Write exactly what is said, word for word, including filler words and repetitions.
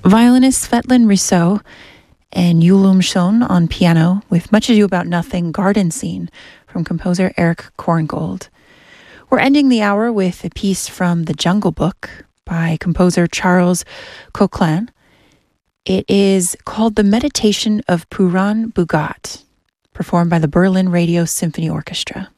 violinist Svetlin Rousseau and Yulum Shon on piano with Much Ado About Nothing Garden Scene from composer Eric Korngold. We're ending the hour with a piece from The Jungle Book by composer Charles Coquelin. It is called The Meditation of Puran Bhugat, performed by the Berlin Radio Symphony Orchestra.